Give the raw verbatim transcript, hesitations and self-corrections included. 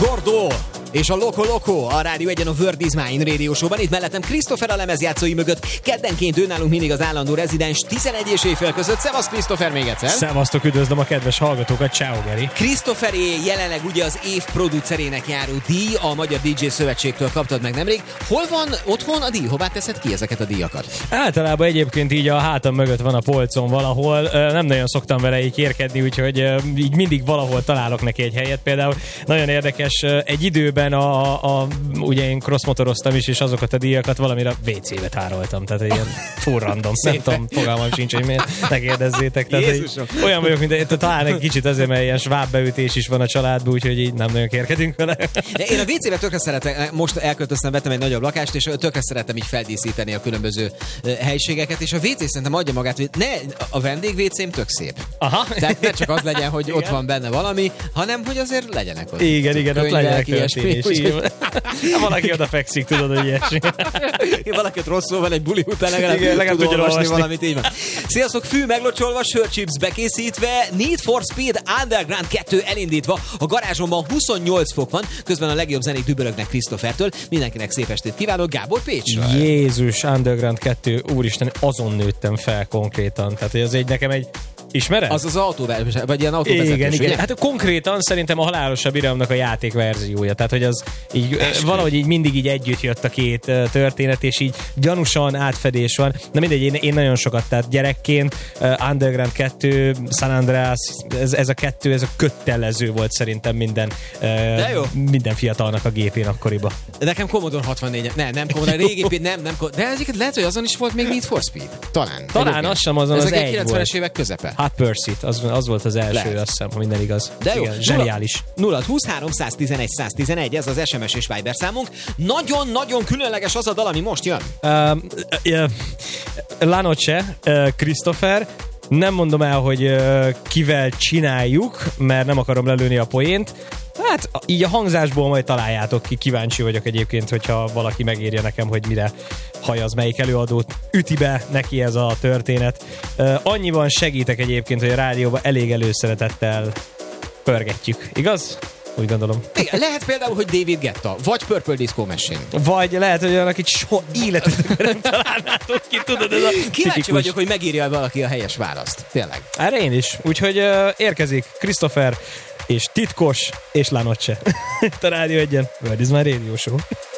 Gordo és a Loco Loco a Rádió egyen a Word is Mine Radio Show-ban. Itt mellettem Christopher a lemezjátszói mögött. Keddenként ő nálunk mindig az állandó rezidens tizenegy és éjfél között. Szevasz Christopher még egyszer. Szevasztok, üdvözlöm a kedves hallgatókat. Ciao, Geri. Christopheré jelenleg ugye az év producerének járó díj, a Magyar dé dzsé Szövetségtől kaptad meg nemrég. Hol van otthon a díj? Hová teszed ki ezeket a díjakat? Általában egyébként így a hátam mögött van a polcon valahol. Nem nagyon szoktam vele így kérkedni, úgyhogy így mindig valahol találok neki egy helyet. Például nagyon érdekes, egy időben a, a ugye én crossmotoroztam is, és azokat a díjakat valamire vé cébe tároltam. Tehát ilyen full random. Nem tudom, fogalmam sincs, hogy miért, ne kérdezzétek. Tehát, olyan vagyok, mint talán egy kicsit azért, mert ilyen sváb beütés is van a családban, úgyhogy így nem nagyon kérkedünk vele. De én a vé cébe tökre szeretem, most elköltöztem, vettem egy nagyobb lakást, és tökre szeretem így feldíszíteni a különböző helységeket, és a vé cé szerintem adja magát, hogy ne, a vendég vé cém tök szép. Aha. Tehát ne csak az legyen, hogy igen, ott van benne valami, hanem hogy azért legyenek ott. Igen, igen, ott legyenek történés. Valaki oda fekszik, tudod, hogy ilyesmi. Valaki ott rosszul van egy buli után, legalább, igen, legalább tud olvasni, olvasni valamit, így van. Sziasztok, fű meglocsolva, sörchips bekészítve, Need for Speed Underground kettő elindítva, a garázsomban huszonnyolc fok van, közben a legjobb zenék dübörögnek Christophertől. Mindenkinek szép estét kívánok, Gábor Pécsről. Jézus, Underground kettő, úristen, azon nőttem fel konkrétan. Tehát, hogy az egy nekem egy ismered? Az az autóvezetős, vagy ilyen autóvezetős. Igen, igen. Hát konkrétan szerintem a halálosabb iramnak a játékverziója. Tehát, hogy az így Eskü. valahogy így mindig így együtt jött a két történet, és így gyanúsan átfedés van. Na mindegy, én, én nagyon sokat, tehát gyerekként uh, Underground kettő, San Andreas, ez, ez a kettő, ez a kötelező volt szerintem minden, uh, minden fiatalnak a gépén akkoriban. Nekem Commodore hatvannégy, ne, nem Commodore, régi, nem, nem, de ezeket lehet, hogy azon is volt még Need for Speed. Talán. Talán az sem azon, az egy kilencvenes évek közepe. Hot Pursuit, az, az volt az első, lehet, azt hiszem, ha minden igaz. De jó, igen, zseniális. nulla húsz háromszáztizenegy száztizenegy, ez az es em es és Viber számunk. Nagyon-nagyon különleges az a dal, ami most jön. Uh, uh, La Noche, uh, Christopher. Nem mondom el, hogy uh, kivel csináljuk, mert nem akarom lelőni a poént. Hát így a hangzásból majd találjátok ki. Kíváncsi vagyok egyébként, hogyha valaki megírja nekem, hogy mire hajaz, melyik előadót üti be neki ez a történet. Uh, annyiban segítek egyébként, hogy a rádióban elég előszeretettel pörgetjük. Igaz? Úgy gondolom. Igen, lehet például, hogy David Guetta, vagy Purple Disco Machine. Vagy lehet, hogy olyan, akit soha életedben nem találnátok ki, tudod, ez a kíváncsi tipikus. vagyok, hogy megírja valaki a helyes választ. Tényleg. Erre én is. Úgyhogy uh, érkezik Christopher és Titkos és La Noche. Itt a Rádió egyen. Word is my Radio Show.